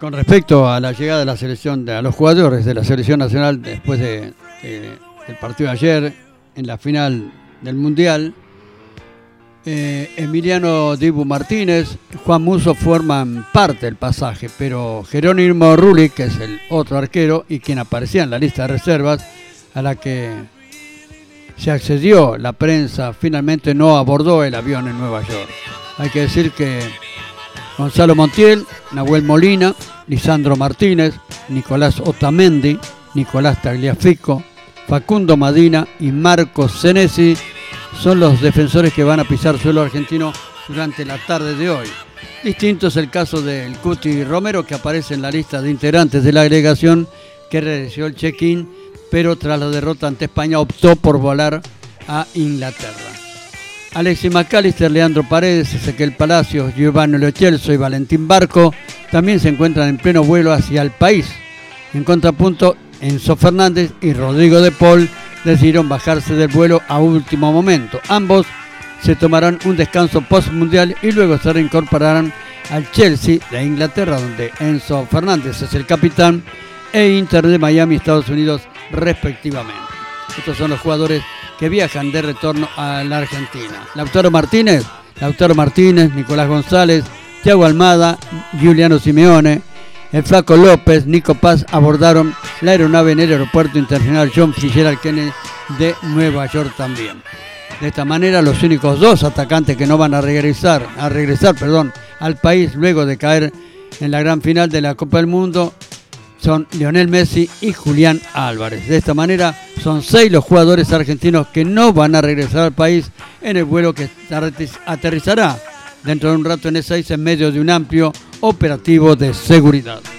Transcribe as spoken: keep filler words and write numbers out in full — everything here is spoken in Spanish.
Con respecto a la llegada de la selección, de, a los jugadores de la selección nacional después de, de, del partido de ayer en la final del Mundial, eh, Emiliano Dibu Martínez, Juan Musso forman parte del pasaje, pero Jerónimo Rulli, que es el otro arquero y quien aparecía en la lista de reservas, a la que se accedió la prensa, finalmente no abordó el avión en Nueva York. Hay que decir que Gonzalo Montiel, Nahuel Molina, Lisandro Martínez, Nicolás Otamendi, Nicolás Tagliafico, Facundo Madina y Marcos Senesi son los defensores que van a pisar suelo argentino durante la tarde de hoy. Distinto es el caso del Cuti Romero, que aparece en la lista de integrantes de la agregación que realizó el check-in, pero tras la derrota ante España optó por volar a Inglaterra. Alexis McAllister, Leandro Paredes, Ezequiel Palacios, Giovanni Lo Celso y Valentín Barco también se encuentran en pleno vuelo hacia el país. En contrapunto, Enzo Fernández y Rodrigo de Paul decidieron bajarse del vuelo a último momento. Ambos se tomarán un descanso post-mundial y luego se reincorporarán al Chelsea de Inglaterra, donde Enzo Fernández es el capitán, e Inter de Miami, Estados Unidos, respectivamente. Estos son los jugadores que viajan de retorno a la Argentina. Lautaro Martínez, Lautaro Martínez, Nicolás González, Thiago Almada, Giuliano Simeone, el Flaco López, Nico Paz abordaron la aeronave en el Aeropuerto Internacional John Fitzgerald Kennedy de Nueva York también. De esta manera, los únicos dos atacantes que no van a regresar, a regresar, perdón, al país luego de caer en la gran final de la Copa del Mundo son Lionel Messi y Julián Álvarez. De esta manera, son seis los jugadores argentinos que no van a regresar al país en el vuelo que aterrizará dentro de un rato en E seis en medio de un amplio operativo de seguridad.